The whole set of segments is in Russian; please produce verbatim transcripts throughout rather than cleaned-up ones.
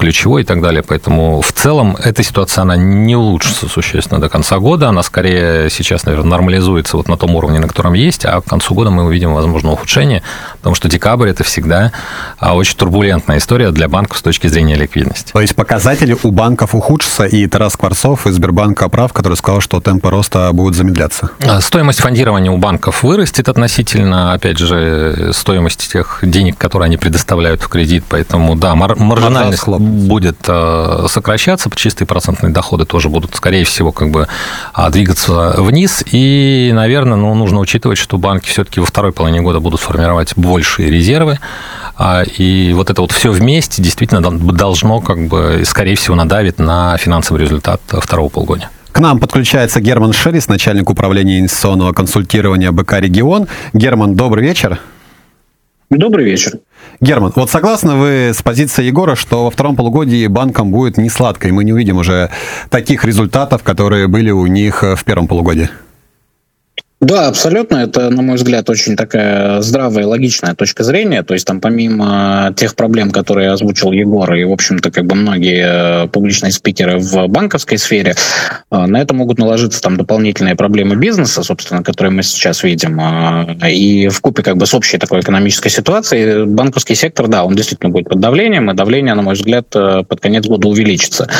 ключевой и так далее. Поэтому в целом эта ситуация, она не улучшится существенно до конца года. Она скорее сейчас, наверное, нормализуется вот на том уровне, на котором есть, а к концу года мы увидим, возможно, ухудшение, потому что декабрь – это всегда очень турбулентная история для банков с точки зрения ликвидности. То есть показатели у банков ухудшатся, и Тарас Скворцов из Сбербанка прав, который сказал, что темпы роста будут замедляться. Стоимость фондирования у банков вырастет относительно, опять же, стоимости тех денег, которые они предоставляют в кредит, поэтому, да, маржинальность будет сокращаться, чистые процентные доходы тоже будут, скорее всего, как бы двигаться вниз, и, наверное, ну, нужно учитывать, что банки все-таки во второй половине года будут формировать большие резервы, и вот это вот все вместе действительно должно, как бы, скорее всего, надавить на финансовый результат второго полугодия. К нам подключается Герман Шелест, начальник управления инвестиционного консультирования БК «Регион». Герман, добрый вечер. Добрый вечер. Герман, вот согласны вы с позицией Егора, что во втором полугодии банкам будет не сладко, и мы не увидим уже таких результатов, которые были у них в первом полугодии? Да, абсолютно. Это, на мой взгляд, очень такая здравая и логичная точка зрения. То есть там помимо тех проблем, которые озвучил Егор, и, в общем-то, как бы многие публичные спикеры в банковской сфере, на это могут наложиться там дополнительные проблемы бизнеса, собственно, которые мы сейчас видим. И вкупе как бы с общей такой экономической ситуацией банковский сектор, да, он действительно будет под давлением, и давление, на мой взгляд, под конец года увеличится.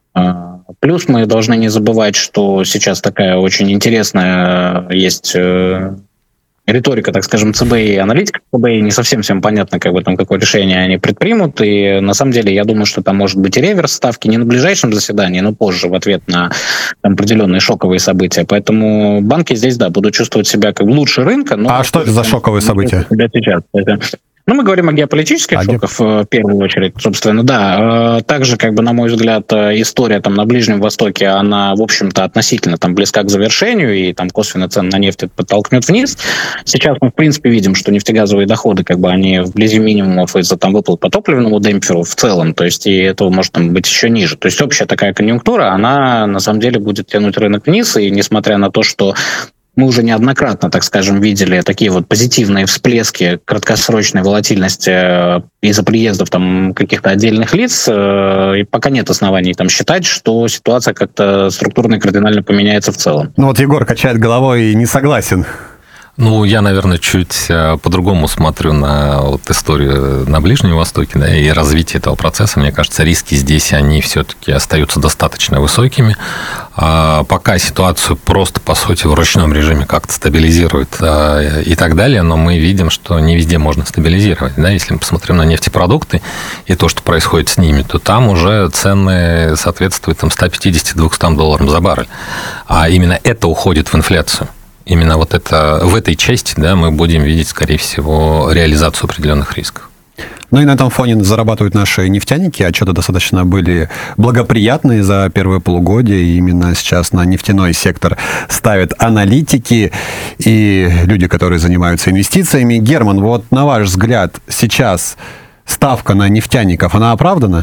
Плюс мы должны не забывать, что сейчас такая очень интересная есть э, риторика, так скажем, ЦБ и аналитика ЦБ, и не совсем всем понятно, как бы, там, какое решение они предпримут, и на самом деле я думаю, что там может быть и реверс ставки не на ближайшем заседании, но позже в ответ на там, определенные шоковые события. Поэтому банки здесь, да, будут чувствовать себя как лучше рынка. Но а что это за шоковые события? Сейчас. Ну, мы говорим о геополитических а шоках в первую очередь, собственно, да. Также, как бы, на мой взгляд, история там на Ближнем Востоке, она, в общем-то, относительно там близка к завершению, и там косвенно цены на нефть подтолкнет вниз. Сейчас мы, в принципе, видим, что нефтегазовые доходы, как бы, они вблизи минимумов из-за там выплат по топливному демпферу в целом, то есть и этого может там быть еще ниже. То есть общая такая конъюнктура, она, на самом деле, будет тянуть рынок вниз, и несмотря на то, что мы уже неоднократно, так скажем, видели такие вот позитивные всплески краткосрочной волатильности из-за приездов там каких-то отдельных лиц, и пока нет оснований там считать, что ситуация как-то структурно и кардинально поменяется в целом. Ну вот Егор качает головой и не согласен. Ну, я, наверное, чуть по-другому смотрю на вот историю на Ближнем Востоке, да, и развитие этого процесса. Мне кажется, риски здесь, они все-таки остаются достаточно высокими. А пока ситуацию просто, по сути, в ручном режиме как-то стабилизирует а, и так далее, но мы видим, что не везде можно стабилизировать. Да? Если мы посмотрим на нефтепродукты и то, что происходит с ними, то там уже цены соответствуют там, сто пятьдесят - двести долларов за баррель. А именно это уходит в инфляцию. Именно вот это, в этой части, да, мы будем видеть, скорее всего, реализацию определенных рисков. Ну и на этом фоне зарабатывают наши нефтяники. Отчеты достаточно были благоприятные за первое полугодие. И именно сейчас на нефтяной сектор ставят аналитики и люди, которые занимаются инвестициями. Герман, вот на ваш взгляд, сейчас ставка на нефтяников, она оправдана?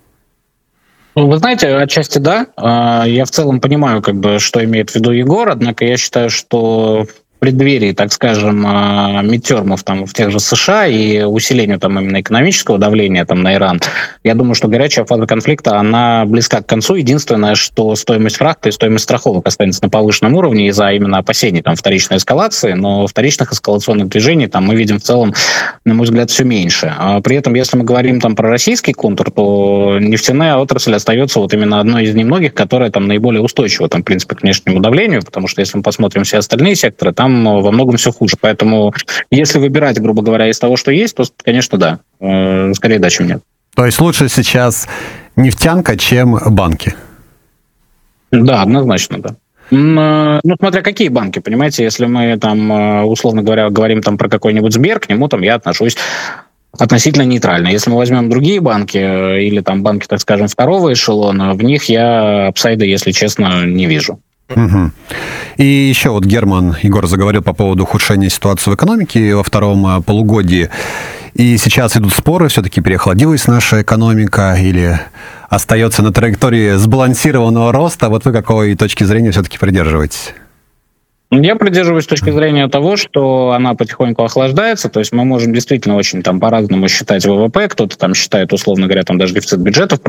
Вы знаете, отчасти да. Я в целом понимаю, как бы, что имеет в виду Егор, однако я считаю, что в преддверии, так скажем, мидтермов там в тех же США и усилению там именно экономического давления там на Иран, я думаю, что горячая фаза конфликта, она близка к концу. Единственное, что стоимость фрахта и стоимость страховок останется на повышенном уровне из-за именно опасений там вторичной эскалации, но вторичных эскалационных движений там мы видим в целом, на мой взгляд, все меньше. А при этом, если мы говорим там про российский контур, то нефтяная отрасль остается вот именно одной из немногих, которая там наиболее устойчива там, в принципе, к внешнему давлению, потому что если мы посмотрим все остальные секторы, там во многом все хуже. Поэтому, если выбирать, грубо говоря, из того, что есть, то, конечно, да. Скорее да, чем нет. То есть лучше сейчас нефтянка, чем банки? Да, однозначно, да. Ну, смотря какие банки, понимаете, если мы там, условно говоря, говорим там про какой-нибудь Сбер, к нему там я отношусь относительно нейтрально. Если мы возьмем другие банки, или там банки, так скажем, второго эшелона, в них я апсайда, если честно, не вижу. Угу. И еще вот Герман, Егор заговорил по поводу ухудшения ситуации в экономике во втором полугодии. И сейчас идут споры, все-таки переохладилась наша экономика или остается на траектории сбалансированного роста. Вот вы какой точки зрения все-таки придерживаетесь? Я придерживаюсь точки зрения того, что она потихоньку охлаждается, то есть мы можем действительно очень там по-разному считать ВВП, кто-то там считает, условно говоря, там даже дефицит бюджетов